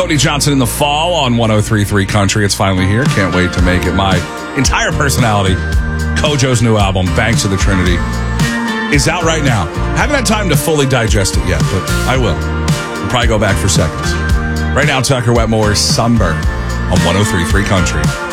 Cody Johnson in the Fall on 103.3 Country. It's finally here. Can't wait to make it my entire personality. Kojo's new album, Banks of the Trinity, is out right now. Haven't had time to fully digest it yet, but I will. We'll probably go back for seconds. Right now, Tucker Wetmore's Sunburn on 103.3 Country.